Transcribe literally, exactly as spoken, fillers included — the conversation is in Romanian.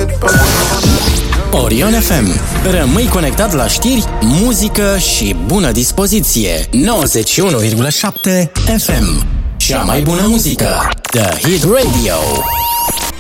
Orion F M. Rămâi conectat la știri, muzică și bună dispoziție. nouăzeci și unu virgulă șapte F M. Cea mai bună muzică. The Hit Radio.